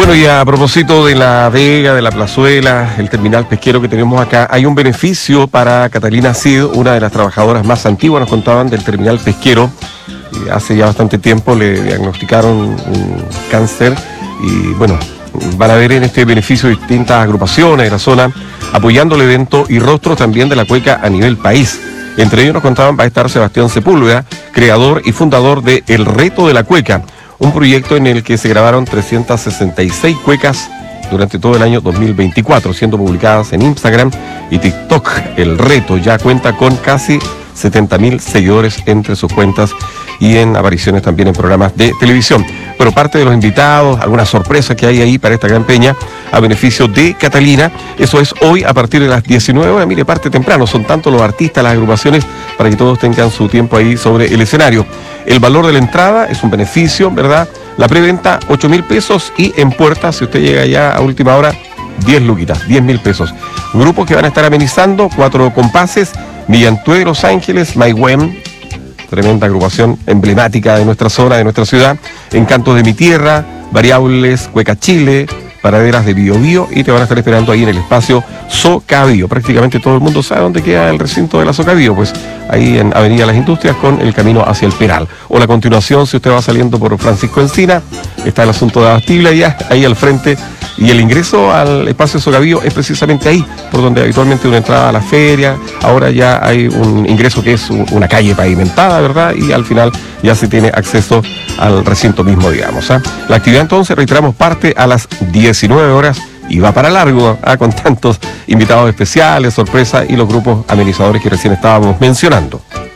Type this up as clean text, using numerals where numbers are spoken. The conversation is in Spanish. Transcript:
Bueno, y a propósito de la vega, de la plazuela, el terminal pesquero que tenemos acá, hay un beneficio para Catalina Cid, una de las trabajadoras más antiguas, nos contaban, del terminal pesquero. Hace ya bastante tiempo le diagnosticaron un cáncer y bueno, van a ver en este beneficio distintas agrupaciones de la zona apoyando el evento y rostros también de la cueca a nivel país. Entre ellos nos contaban va a estar Sebastián Sepúlveda, creador y fundador de El Reto de la Cueca, un proyecto en el que se grabaron 366 cuecas durante todo el año 2024, siendo publicadas en Instagram y TikTok. El Reto ya cuenta con casi 70.000 seguidores entre sus cuentas y en apariciones también en programas de televisión. Pero parte de los invitados, algunas sorpresas que hay ahí para esta gran peña a beneficio de Catalina, eso es hoy a partir de las 19 horas. Mire, parte temprano, son tantos los artistas, las agrupaciones, para que todos tengan su tiempo ahí sobre el escenario. El valor de la entrada es un beneficio, ¿verdad? La preventa, 8.000 pesos y en puerta, si usted llega ya a última hora, 10 luquitas, 10.000 pesos. Grupos que van a estar amenizando, 4 compases, Millantue de Los Ángeles, Maigüem, tremenda agrupación emblemática de nuestra zona, de nuestra ciudad, Encantos de mi Tierra, Variables, Cueca Chile, Paraderas de Biobío, y te van a estar esperando ahí en el espacio Socabío. Prácticamente todo el mundo sabe dónde queda el recinto de la Socabío, pues ahí en Avenida Las Industrias con el camino hacia el Peral. O la continuación, si usted va saliendo por Francisco Encina, está el asunto de Abastible allá, ahí al frente. Y el ingreso al espacio Socabío es precisamente ahí, por donde habitualmente una entrada a la feria. Ahora ya hay un ingreso que es una calle pavimentada, ¿verdad? Y al final ya se tiene acceso al recinto mismo, digamos. La actividad entonces, reiteramos, parte a las 19 horas y va para largo, con tantos invitados especiales, sorpresas y los grupos amenizadores que recién estábamos mencionando.